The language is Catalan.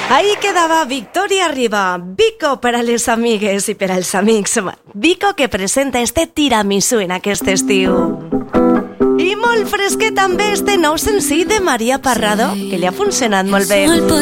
Ahí quedava Victoria Riba, Vico per a les amigues i per als amics. Vico que presenta este tiramisú en aquest estiu. I molt fresquet també este nou senzill de Maria Parrado, que li ha funcionat molt bé.